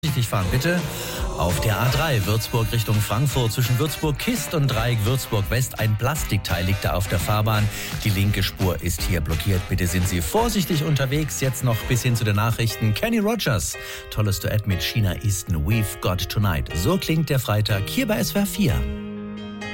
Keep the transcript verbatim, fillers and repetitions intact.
Vorsichtig fahren, bitte. Auf der A drei Würzburg Richtung Frankfurt zwischen Würzburg-Kist und Dreieck Würzburg-West ein Plastikteil liegt da auf der Fahrbahn. Die linke Spur ist hier blockiert. Bitte sind Sie vorsichtig unterwegs. Jetzt noch bis hin zu den Nachrichten. Kenny Rogers, tolles Duett mit China Easton, We've Got Tonight. So klingt der Freitag hier bei S W R vier.